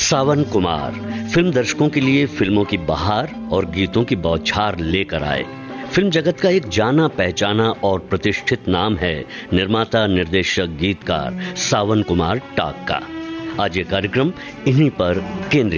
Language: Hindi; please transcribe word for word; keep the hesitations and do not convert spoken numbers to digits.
सावन कुमार फिल्म दर्शकों के लिए फिल्मों की बहार और गीतों की बौछार लेकर आए। फिल्म जगत का एक जाना पहचाना और प्रतिष्ठित नाम है निर्माता, निर्देशक, गीतकार सावन कुमार टाक का। आज ये कार्यक्रम इन्हीं पर केंद्रित